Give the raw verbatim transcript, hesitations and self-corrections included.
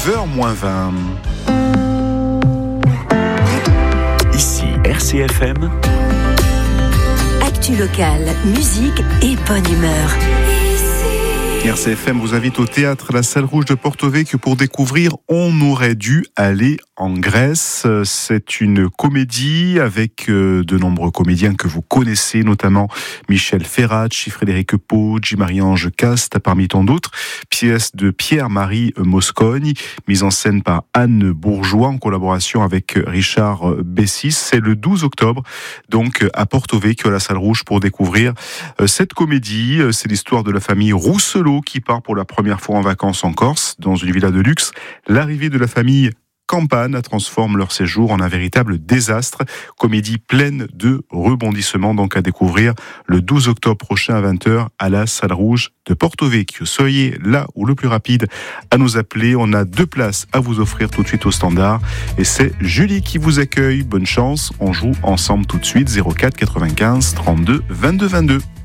neuf heures moins vingt. Ici R C F M. Actu locale, musique et bonne humeur. R C F M vous invite au théâtre La Salle Rouge de Porto Vecchio pour découvrir On aurait dû aller en Grèce. C'est une comédie avec de nombreux comédiens que vous connaissez, notamment Michel Ferracci, Frédéric Poggi, Marie-Ange Casta, parmi tant d'autres. Pièce de Pierre-Marie Mosconi, mise en scène par Anne Bourgeois en collaboration avec Richard Bessis. C'est le douze octobre, donc à Porto Vecchio, à La Salle Rouge, pour découvrir cette comédie. C'est l'histoire de la famille Rousselot qui part pour la première fois en vacances en Corse, dans une villa de luxe. L'arrivée de la famille Campana transforme leur séjour en un véritable désastre. Comédie pleine de rebondissements, donc à découvrir le douze octobre prochain à vingt heures à la Salle Rouge de Porto Vecchio. Soyez là ou le plus rapide à nous appeler. On a deux places à vous offrir tout de suite au standard. Et c'est Julie qui vous accueille. Bonne chance. On joue ensemble tout de suite. zéro quatre quatre-vingt-quinze trente-deux vingt-deux vingt-deux.